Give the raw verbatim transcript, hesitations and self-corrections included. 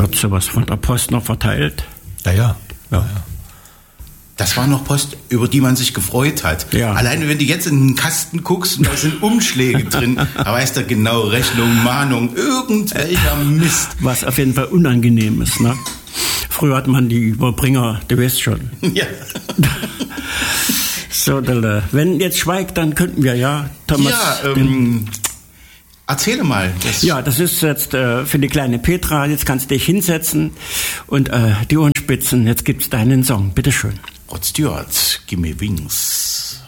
Wird sowas von der Post noch verteilt? Ja, ja. ja. ja, ja. Das war noch Post, über die man sich gefreut hat. Ja. Alleine wenn du jetzt in den Kasten guckst und da sind Umschläge drin, da weißt du genau, Rechnung, Mahnung, irgendwelcher Mist. Was auf jeden Fall unangenehm ist, ne? Früher hat man die Überbringer, du weißt schon. Ja. So, wenn jetzt schweigt, dann könnten wir, ja, Thomas. Ja, ähm, erzähle mal. Das ja, das ist jetzt äh, für die kleine Petra. Jetzt kannst du dich hinsetzen und äh, die Ohren spitzen. Jetzt gibt's deinen Song. Bitteschön. Rod Stewart, Gimme Wings.